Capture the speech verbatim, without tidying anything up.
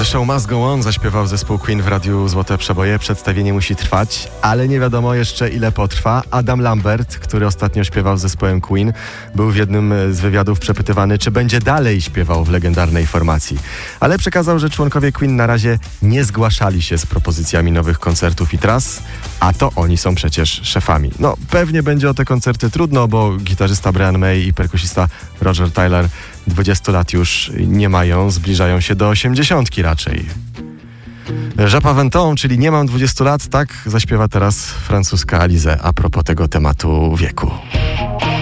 The Show Must Go On zaśpiewał zespół Queen w radiu Złote Przeboje. Przedstawienie musi trwać, ale nie wiadomo jeszcze ile potrwa. Adam Lambert, który ostatnio śpiewał z zespołem Queen, był w jednym z wywiadów przepytywany, czy będzie dalej śpiewał w legendarnej formacji. Ale przekazał, że członkowie Queen na razie nie zgłaszali się z propozycjami nowych koncertów i tras, a to oni są przecież szefami. No, pewnie będzie o te koncerty trudno, bo gitarzysta Brian May i perkusista Roger Taylor dwudziestu lat już nie mają, zbliżają się do osiemdziesiątki raczej. Je pas vingt ans, czyli nie mam dwudziestu lat, tak zaśpiewa teraz francuska Alizée a propos tego tematu wieku.